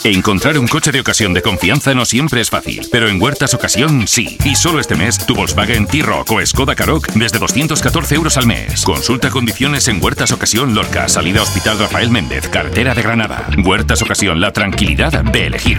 Encontrar un coche de ocasión de confianza no siempre es fácil, pero en Huertas Ocasión sí. Y solo este mes, tu Volkswagen T-Roc o Skoda Karoq desde 214 euros al mes. Consulta condiciones en Huertas Ocasión Lorca, salida Hospital Rafael Méndez, carretera de Granada. Huertas Ocasión, la tranquilidad de elegir.